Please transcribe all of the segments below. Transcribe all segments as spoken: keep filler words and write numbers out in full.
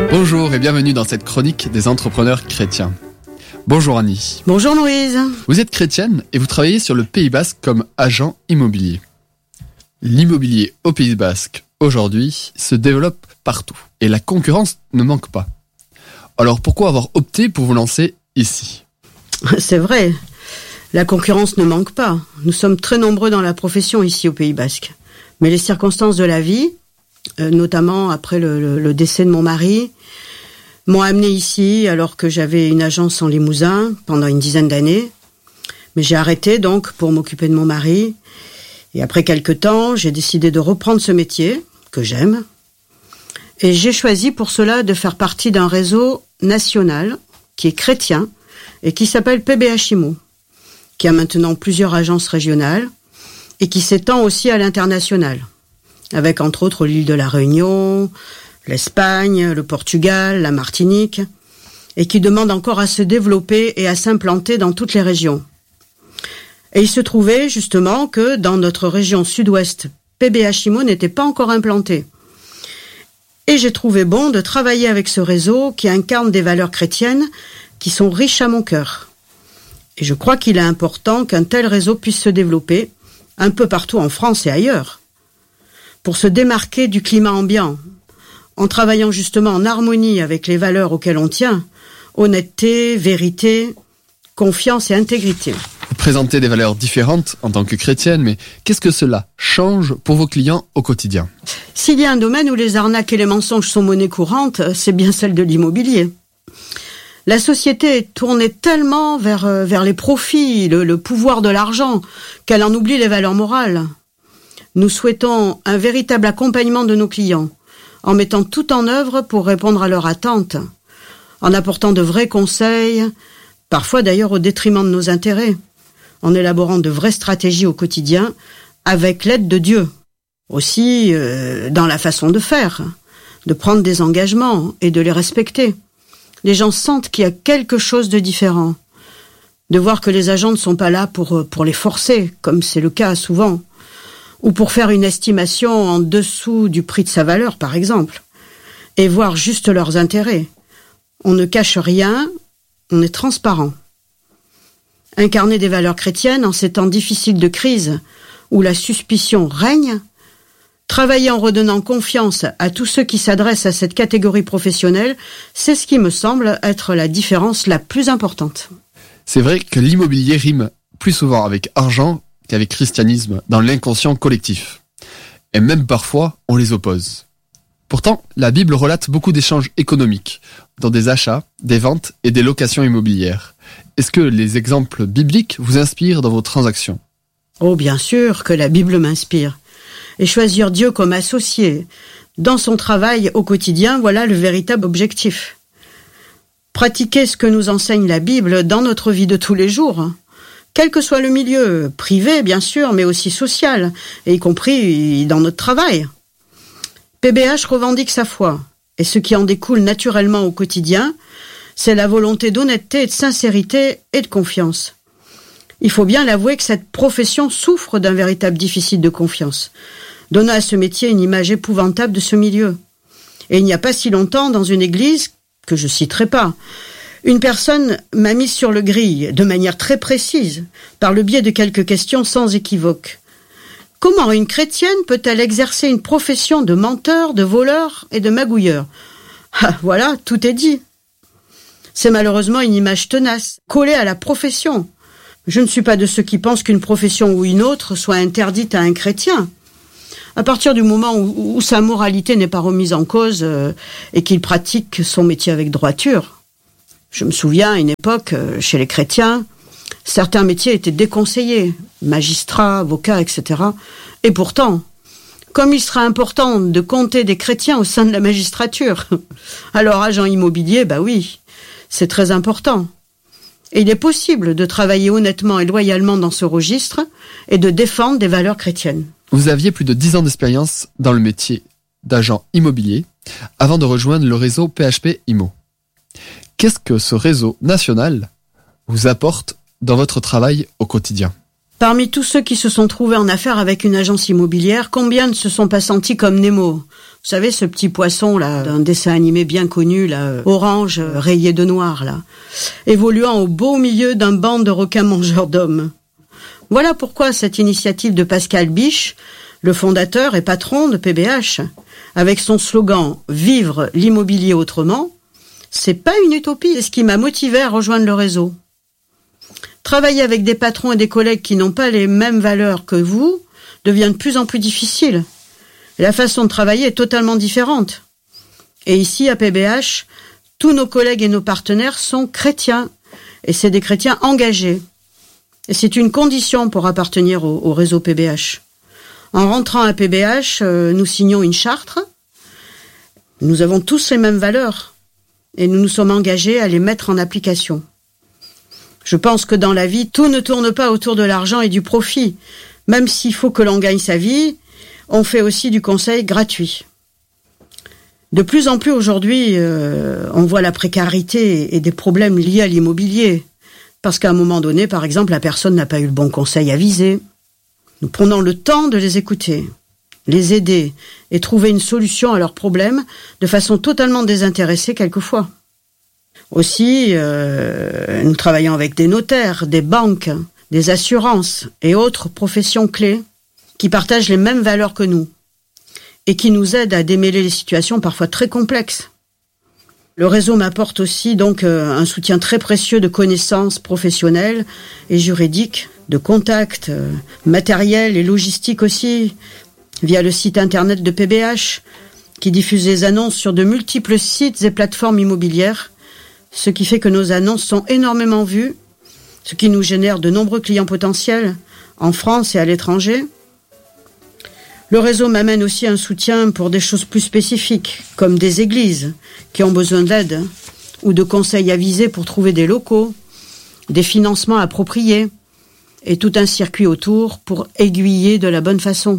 Bonjour et bienvenue dans cette chronique des entrepreneurs chrétiens. Bonjour Annie. Bonjour Louise. Vous êtes chrétienne et vous travaillez sur le Pays Basque comme agent immobilier. L'immobilier au Pays Basque, aujourd'hui, se développe partout et la concurrence ne manque pas. Alors pourquoi avoir opté pour vous lancer ici ? C'est vrai, la concurrence ne manque pas. Nous sommes très nombreux dans la profession ici au Pays Basque. Mais les circonstances de la vie, euh, notamment après le, le, le décès de mon mari, m'ont amené ici alors que j'avais une agence en Limousin pendant une dizaine d'années. Mais j'ai arrêté donc pour m'occuper de mon mari. Et après quelques temps, j'ai décidé de reprendre ce métier que j'aime. Et j'ai choisi pour cela de faire partie d'un réseau national qui est chrétien et qui s'appelle P B H I M O, qui a maintenant plusieurs agences régionales et qui s'étend aussi à l'international, avec entre autres l'île de la Réunion, l'Espagne, le Portugal, la Martinique, et qui demande encore à se développer et à s'implanter dans toutes les régions. Et il se trouvait justement que dans notre région sud-ouest, P B H I M O n'était pas encore implanté. Et j'ai trouvé bon de travailler avec ce réseau qui incarne des valeurs chrétiennes qui sont riches à mon cœur. Et je crois qu'il est important qu'un tel réseau puisse se développer un peu partout en France et ailleurs, pour se démarquer du climat ambiant, en travaillant justement en harmonie avec les valeurs auxquelles on tient, honnêteté, vérité, confiance et intégrité. Vous présentez des valeurs différentes en tant que chrétienne, mais qu'est-ce que cela change pour vos clients au quotidien ? S'il y a un domaine où les arnaques et les mensonges sont monnaie courante, c'est bien celle de l'immobilier. La société est tournée tellement vers, vers les profits, le, le pouvoir de l'argent, qu'elle en oublie les valeurs morales. Nous souhaitons un véritable accompagnement de nos clients, en mettant tout en œuvre pour répondre à leurs attentes, en apportant de vrais conseils, parfois d'ailleurs au détriment de nos intérêts, en élaborant de vraies stratégies au quotidien avec l'aide de Dieu. Aussi euh, dans la façon de faire, de prendre des engagements et de les respecter. Les gens sentent qu'il y a quelque chose de différent, de voir que les agents ne sont pas là pour, pour les forcer, comme c'est le cas souvent, ou pour faire une estimation en dessous du prix de sa valeur, par exemple, et voir juste leurs intérêts. On ne cache rien, on est transparent. Incarner des valeurs chrétiennes en ces temps difficiles de crise, où la suspicion règne, travailler en redonnant confiance à tous ceux qui s'adressent à cette catégorie professionnelle, c'est ce qui me semble être la différence la plus importante. C'est vrai que l'immobilier rime plus souvent avec argent qu'avec christianisme dans l'inconscient collectif. Et même parfois, on les oppose. Pourtant, la Bible relate beaucoup d'échanges économiques, dont des achats, des ventes et des locations immobilières. Est-ce que les exemples bibliques vous inspirent dans vos transactions ? Oh, bien sûr que la Bible m'inspire. Et choisir Dieu comme associé dans son travail au quotidien, voilà le véritable objectif. Pratiquer ce que nous enseigne la Bible dans notre vie de tous les jours, quel que soit le milieu, privé bien sûr, mais aussi social, et y compris dans notre travail. P B H revendique sa foi, et ce qui en découle naturellement au quotidien, c'est la volonté d'honnêteté, de sincérité et de confiance. Il faut bien l'avouer que cette profession souffre d'un véritable déficit de confiance, donnant à ce métier une image épouvantable de ce milieu. Et il n'y a pas si longtemps, dans une église, que je citerai pas, une personne m'a mise sur le grill, de manière très précise, par le biais de quelques questions sans équivoque. Comment une chrétienne peut-elle exercer une profession de menteur, de voleur et de magouilleur ? Ah, voilà, tout est dit. C'est malheureusement une image tenace, collée à la profession. Je ne suis pas de ceux qui pensent qu'une profession ou une autre soit interdite à un chrétien. À partir du moment où, où sa moralité n'est pas remise en cause euh, et qu'il pratique son métier avec droiture. Je me souviens, à une époque, euh, chez les chrétiens, certains métiers étaient déconseillés, magistrats, avocats, et cetera. Et pourtant, comme il sera important de compter des chrétiens au sein de la magistrature, alors agent immobilier, bah oui, c'est très important. Et il est possible de travailler honnêtement et loyalement dans ce registre et de défendre des valeurs chrétiennes. Vous aviez plus de dix ans d'expérience dans le métier d'agent immobilier avant de rejoindre le réseau P H P I M O. Qu'est-ce que ce réseau national vous apporte dans votre travail au quotidien ? Parmi tous ceux qui se sont trouvés en affaire avec une agence immobilière, combien ne se sont pas sentis comme Nemo, Vous savez, ce petit poisson là, d'un dessin animé bien connu, là, orange, rayé de noir, là, évoluant au beau milieu d'un bande de requins mangeurs d'hommes. Voilà pourquoi cette initiative de Pascal Biche, le fondateur et patron de P B H, avec son slogan « Vivre l'immobilier autrement », c'est pas une utopie, c'est ce qui m'a motivé à rejoindre le réseau. Travailler avec des patrons et des collègues qui n'ont pas les mêmes valeurs que vous devient de plus en plus difficile. La façon de travailler est totalement différente. Et ici, à P B H, tous nos collègues et nos partenaires sont chrétiens. Et c'est des chrétiens engagés. Et c'est une condition pour appartenir au, au réseau P B H. En rentrant à P B H, euh, nous signons une charte. Nous avons tous les mêmes valeurs. Et nous nous sommes engagés à les mettre en application. Je pense que dans la vie, tout ne tourne pas autour de l'argent et du profit. Même s'il faut que l'on gagne sa vie, on fait aussi du conseil gratuit. De plus en plus aujourd'hui, euh, on voit la précarité et des problèmes liés à l'immobilier. Parce qu'à un moment donné, par exemple, la personne n'a pas eu le bon conseil avisé. Nous prenons le temps de les écouter, les aider et trouver une solution à leurs problèmes de façon totalement désintéressée quelquefois. Aussi, euh, nous travaillons avec des notaires, des banques, des assurances et autres professions clés qui partagent les mêmes valeurs que nous et qui nous aident à démêler les situations parfois très complexes. Le réseau m'apporte aussi donc euh, un soutien très précieux de connaissances professionnelles et juridiques, de contacts, euh, matériels et logistiques aussi, via le site internet de P B H, qui diffuse les annonces sur de multiples sites et plateformes immobilières, ce qui fait que nos annonces sont énormément vues, ce qui nous génère de nombreux clients potentiels en France et à l'étranger. Le réseau m'amène aussi un soutien pour des choses plus spécifiques, comme des églises qui ont besoin d'aide, ou de conseils avisés pour trouver des locaux, des financements appropriés, et tout un circuit autour pour aiguiller de la bonne façon.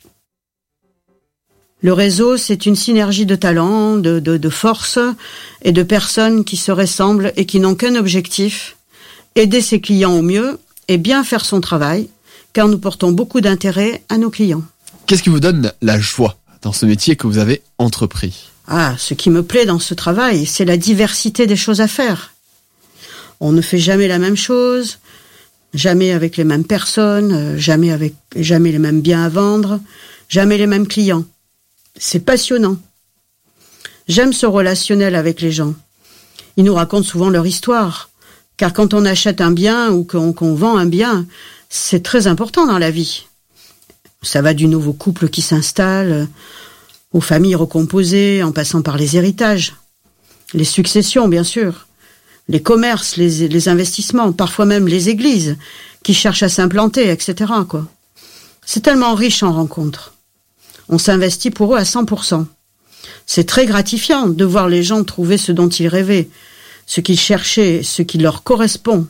Le réseau, c'est une synergie de talents, de, de, de forces et de personnes qui se ressemblent et qui n'ont qu'un objectif, aider ses clients au mieux et bien faire son travail, car nous portons beaucoup d'intérêt à nos clients. Qu'est-ce qui vous donne la joie dans ce métier que vous avez entrepris ? Ah, ce qui me plaît dans ce travail, c'est la diversité des choses à faire. On ne fait jamais la même chose, jamais avec les mêmes personnes, jamais avec, jamais les mêmes biens à vendre, jamais les mêmes clients. C'est passionnant. J'aime ce relationnel avec les gens. Ils nous racontent souvent leur histoire, car quand on achète un bien ou qu'on, qu'on vend un bien, c'est très important dans la vie. Ça va du nouveau couple qui s'installe, aux familles recomposées, en passant par les héritages, les successions, bien sûr, les commerces, les, les investissements, parfois même les églises qui cherchent à s'implanter, et cetera, quoi. C'est tellement riche en rencontres. On s'investit pour eux à cent pour cent. C'est très gratifiant de voir les gens trouver ce dont ils rêvaient, ce qu'ils cherchaient, ce qui leur correspond.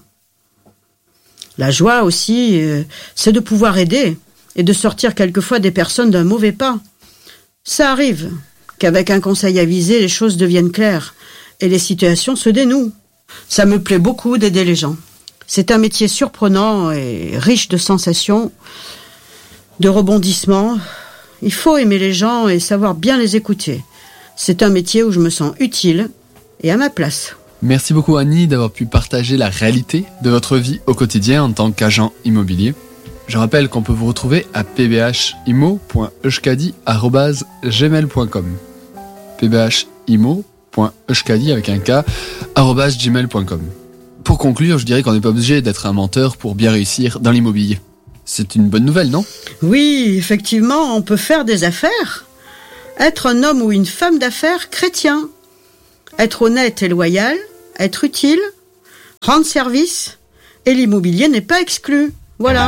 La joie aussi, euh, c'est de pouvoir aider et de sortir quelquefois des personnes d'un mauvais pas. Ça arrive qu'avec un conseil avisé, les choses deviennent claires et les situations se dénouent. Ça me plaît beaucoup d'aider les gens. C'est un métier surprenant et riche de sensations, de rebondissements. Il faut aimer les gens et savoir bien les écouter. C'est un métier où je me sens utile et à ma place. Merci beaucoup Annie d'avoir pu partager la réalité de votre vie au quotidien en tant qu'agent immobilier. Je rappelle qu'on peut vous retrouver à p b h immo point euskadi arobase gmail point com p b h immo point euskadi avec un K arobase gmail point com. Pour conclure, je dirais qu'on n'est pas obligé d'être un menteur pour bien réussir dans l'immobilier. C'est une bonne nouvelle, non ? Oui, effectivement, on peut faire des affaires. Être un homme ou une femme d'affaires chrétien. Être honnête et loyal, être utile, rendre service, et l'immobilier n'est pas exclu. Voilà.